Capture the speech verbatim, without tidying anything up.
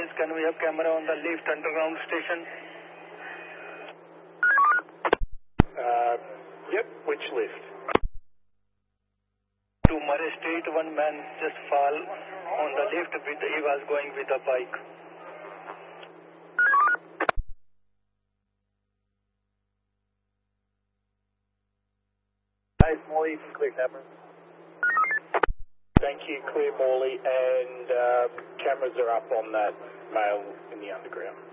ambulance, can we have camera on the lift underground station? Uh, yep, which lift? To Murray Street, one man just fall on the lift, with, he was going with a bike. Nice, Morley, clear camera. Thank you, clear Morley, and uh, cameras are up on that male in the underground.